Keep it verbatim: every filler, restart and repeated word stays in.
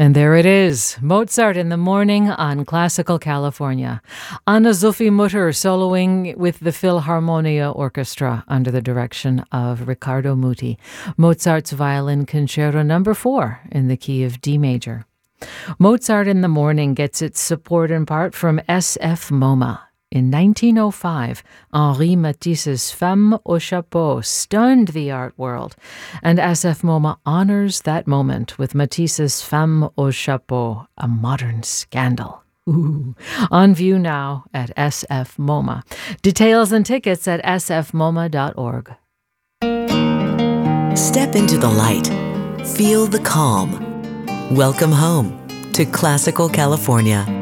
And there it is, Mozart in the Morning on Classical California. Anna-Sophie Mutter soloing with the Philharmonia Orchestra under the direction of Riccardo Muti. Mozart's Violin Concerto number four in the key of D major. Mozart in the Morning gets its support in part from S F MoMA. In nineteen oh five, Henri Matisse's Femme au Chapeau stunned the art world, and S F MoMA honors that moment with Matisse's Femme au Chapeau, a modern scandal. Ooh. On view now at S F MoMA. Details and tickets at s f moma dot org. Step into the light. Feel the calm. Welcome home to Classical California.